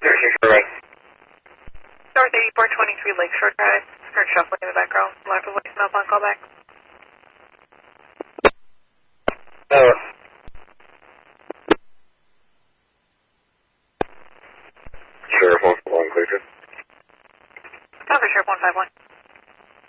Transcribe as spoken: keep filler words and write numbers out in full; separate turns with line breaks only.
North eighty-four twenty-three Lakeshore Drive. Heard shuffling in the background. Left a voicemail upon callback.
Uh, Sheriff one five one, Clear.
Cover Sheriff one five one.